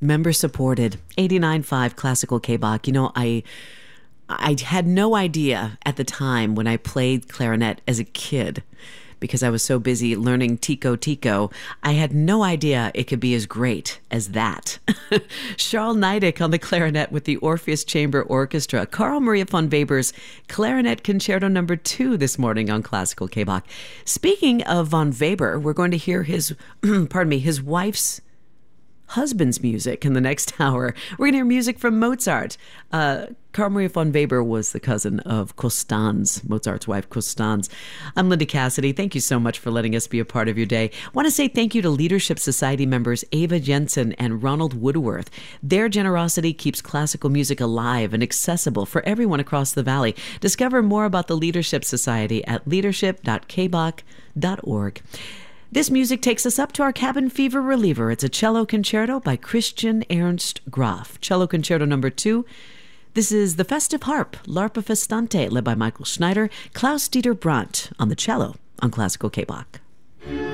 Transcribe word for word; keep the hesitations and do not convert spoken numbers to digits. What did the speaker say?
member supported, eighty-nine point five Classical K-Bach. You know, I I had no idea at the time when I played clarinet as a kid, because I was so busy learning Tico Tico, I had no idea it could be as great as that. Charles Neidig on the clarinet with the Orpheus Chamber Orchestra. Carl Maria von Weber's Clarinet Concerto Number Two this morning on Classical K-Bach. Speaking of von Weber, we're going to hear his, pardon me, his wife's husband's music in the next hour. We're going to hear music from Mozart. Uh, Carl Maria von Weber was the cousin of Constanze, Mozart's wife, Constanze. I'm Linda Cassidy. Thank you so much for letting us be a part of your day. I want to say thank you to Leadership Society members Ava Jensen and Ronald Woodworth. Their generosity keeps classical music alive and accessible for everyone across the valley. Discover more about the Leadership Society at leadership dot k bach dot org. This music takes us up to our cabin fever reliever. It's a cello concerto by Christian Ernst Graf. Cello Concerto Number Two. This is the Festive Harp, L'Arpa Festante, led by Michael Schneider, Klaus-Dieter Brandt on the cello on Classical K-Bach.